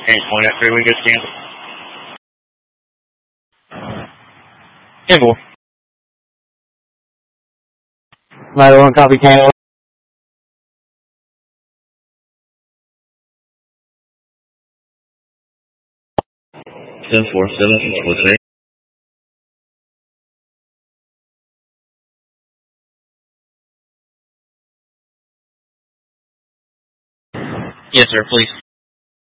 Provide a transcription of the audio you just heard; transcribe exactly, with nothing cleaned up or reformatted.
Hey, point at three, we good cancel. Campbell. Ladder one, copy, Campbell. seven four seven six four three. Yes, sir, please.